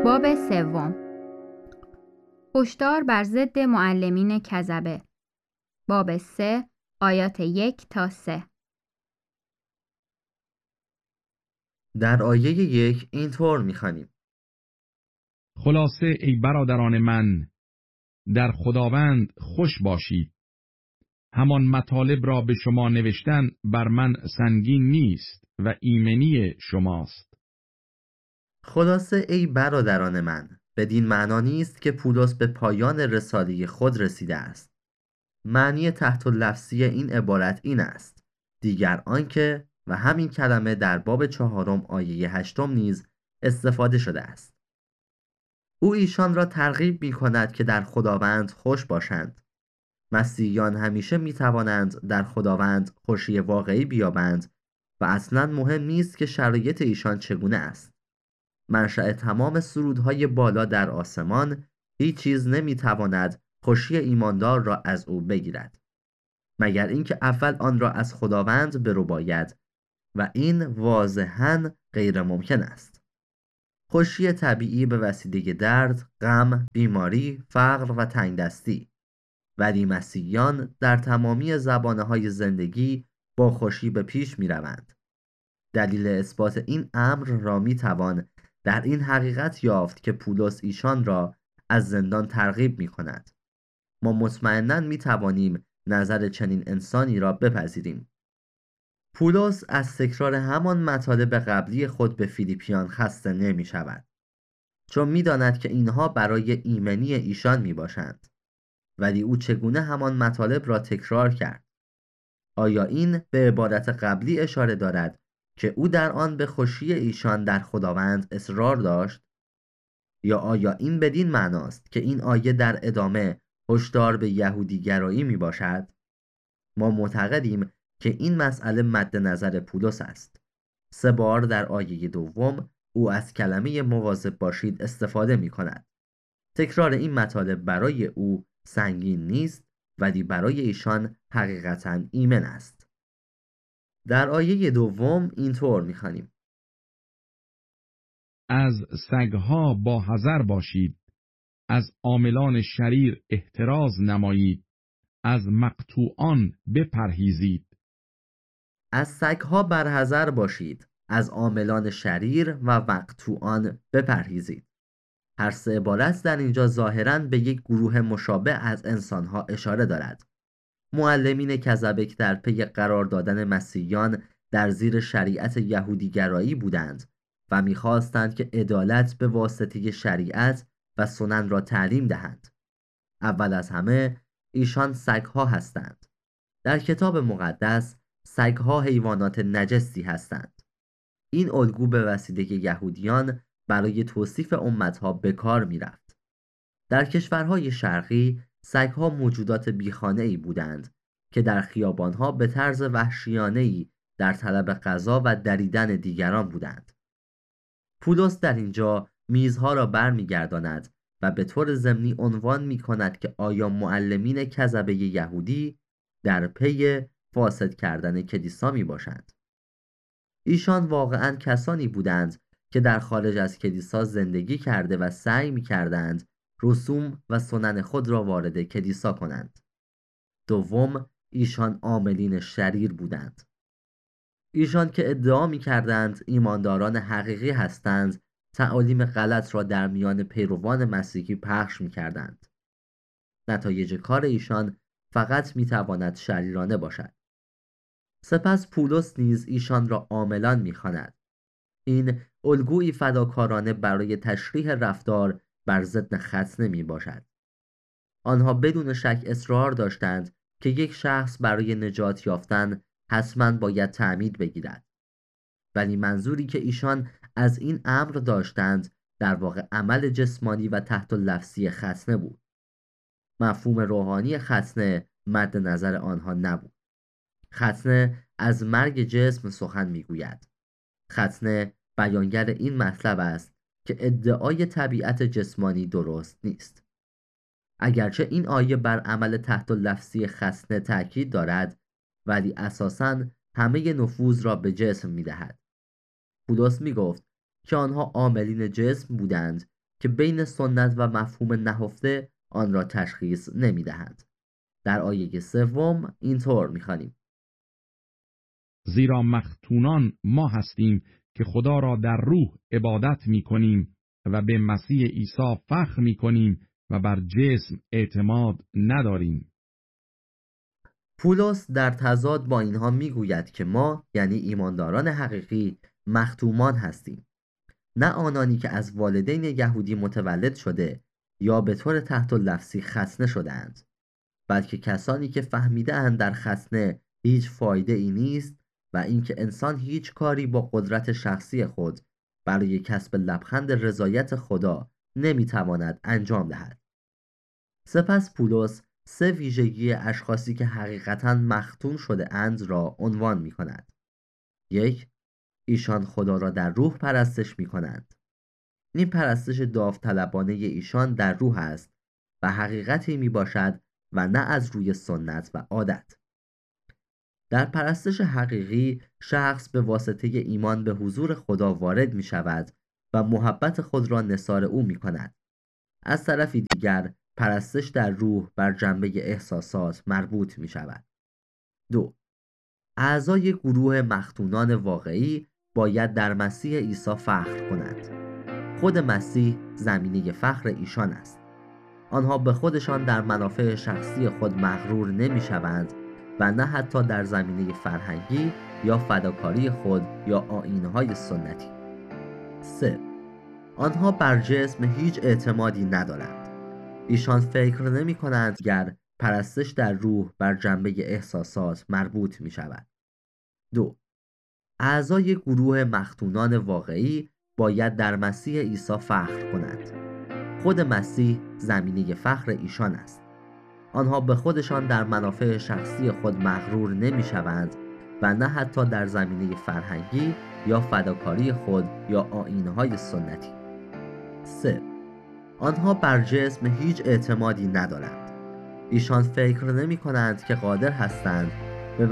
باب سوم. هشدار بر ضد معلمین کذبه. باب 3 آیات 1 تا 3. در آیه 1 اینطور می‌خوانیم: خلاصه ای برادران من، در خداوند خوش باشید. همان مطالب را به شما نوشتن بر من سنگین نیست و ایمنی شماست. خلاصه ای برادران من بدین معنا نیست که پولس به پایان رساله خود رسیده است. معنی تحت لفظی این عبارت این است: دیگر آنکه، و همین کلمه در باب 4 آیه 8 نیز استفاده شده است. او ایشان را ترغیب می کند که در خداوند خوش باشند. مسیحیان همیشه می توانند در خداوند خوشی واقعی بیابند و اصلاً مهم نیست که شرایط ایشان چگونه است. منشأ تمام سرودهای بالا در آسمان هیچ چیز نمی تواند خوشی ایماندار را از او بگیرد مگر اینکه اول آن را از خداوند برباید و این واضحاً غیر ممکن است. خوشی طبیعی به وسیله درد، غم، بیماری، فقر و تنگدستی. ولی مسیحیان در تمامی زبانه‌های زندگی با خوشی به پیش می روند. دلیل اثبات این امر را می توان در این حقیقت یافت که پولس ایشان را از زندان ترغیب می کند. ما مطمئناً می توانیم نظر چنین انسانی را بپذیریم. پولس از تکرار همان مطالب قبلی خود به فیلیپیان خسته نمی شود، چون می داند که اینها برای ایمنی ایشان می باشند. ولی او چگونه همان مطالب را تکرار کرد؟ آیا این به عبارت قبلی اشاره دارد که او در آن به خوشی ایشان در خداوند اصرار داشت؟ یا آیا این بدین معناست که این آیه در ادامه هشدار به یهودی گرایی می باشد؟ ما معتقدیم که این مسئله مد نظر پولس است. 3 بار در آیه 2 او از کلمه مواظب باشید استفاده می کند. تکرار این مطالب برای او سنگین نیست، ولی برای ایشان حقیقتاً ایمن است. در آیه 2 اینطور می‌خوانیم: از سگها با حذر باشید، از عاملان شریر احتراز نمایید، از مقطوعان بپرهیزید. از سگها برحذر باشید، از عاملان شریر و مقطوعان بپرهیزید. هر 3 عبارت در اینجا ظاهراً به یک گروه مشابه از انسانها اشاره دارد. معلمین کذبه که در پی قرار دادن مسیحیان در زیر شریعت یهودی گرایی بودند و می‌خواستند که عدالت به واسطه شریعت و سنن را تعلیم دهند. اول از همه ایشان سگها هستند. در کتاب مقدس سگها حیوانات نجسی هستند. این الگو به وسیله یهودیان برای توصیف امتها به کار می‌رفت. در کشورهای شرقی سگها موجودات بیخانه‌ای بودند که در خیابانها به طرز وحشیانه‌ای در طلب غذا و دریدن دیگران بودند. پولس در اینجا میزها را برمیگرداند و به طور ضمنی عنوان می‌کند که آیا معلمین کذبه یهودی در پی فاسد کردن کلیسا میباشند. ایشان واقعاً کسانی بودند که در خارج از کلیسا زندگی کرده و سعی می‌کردند رسوم و سنن خود را وارد کلیسا کنند. 2 ایشان عاملین شریر بودند. ایشان که ادعا می‌کردند ایمانداران حقیقی هستند، تعالیم غلط را در میان پیروان مسیحی پخش می‌کردند. نتایج کار ایشان فقط می‌تواند شریرانه باشد. سپس پولس نیز ایشان را عاملان می‌خواند. این الگویی فداکارانه برای تشریح رفتار بر ضد ختنه می باشد. آنها بدون شک اصرار داشتند که یک شخص برای نجات یافتن حتماً باید تعمید بگیرد. ولی منظوری که ایشان از این امر داشتند در واقع عمل جسمانی و تحت لفظی ختنه بود. مفهوم روحانی ختنه مد نظر آنها نبود. ختنه از مرگ جسم سخن میگوید. ختنه بیانگر این مطلب است که ادعای طبیعت جسمانی درست نیست. اگرچه این آیه بر عمل تحت لفظی ختنه تأکید دارد، ولی اساساً همه نفوذ را به جسم می‌دهد. پولس می‌گفت که آنها عاملین جسم بودند که بین سنت و مفهوم نهفته آن را تشخیص نمی‌دهند. در آیه 3 اینطور می‌خوانیم: زیرا مختونان ما هستیم که خدا را در روح عبادت می کنیم و به مسیح عیسی فخر می کنیم و بر جسم اعتماد نداریم. پولس در تضاد با اینها میگوید که ما یعنی ایمانداران حقیقی مختومان هستیم، نه آنانی که از والدین یهودی متولد شده یا به طور تحت اللفظی ختنه شده‌اند، بلکه کسانی که فهمیده‌اند در ختنه هیچ فایده ای نیست و اینکه انسان هیچ کاری با قدرت شخصی خود برای کسب لبخند رضایت خدا نمیتواند انجام دهد. سپس پولس 3 ویژگی اشخاصی که حقیقتاً مختون شده اند را عنوان می کند. 1. ایشان خدا را در روح پرستش می کنند. این پرستش داوطلبانه ایشان در روح است و حقیقتی می باشد و نه از روی سنت و عادت. در پرستش حقیقی شخص به واسطه ایمان به حضور خدا وارد می شود و محبت خود را نثار او می کند. از طرفی دیگر پرستش در روح بر جنبه احساسات مربوط می شود. 2. اعضای گروه مختونان واقعی باید در مسیح عیسی فخر کنند. خود مسیح زمینه فخر ایشان است. آنها به خودشان در منافع شخصی خود مغرور نمی شوند و نه حتی در زمینه فرهنگی یا فداکاری خود یا آیین‌های سنتی. 3. آنها بر جسم هیچ اعتمادی ندارند. ایشان فکر نمی کنند گر پرستش در روح بر جنبه احساسات مربوط می شود. 2. اعضای گروه مختونان واقعی باید در مسیح عیسی فخر کنند. خود مسیح زمینه فخر ایشان است. آنها به خودشان در منافع شخصی خود مغرور نمی شوند و نه حتی در زمینه فرهنگی یا فداکاری خود یا آیین‌های سنتی. 3. آنها بر جسم هیچ اعتمادی ندارند. ایشان فکر نمی کنند که قادر هستند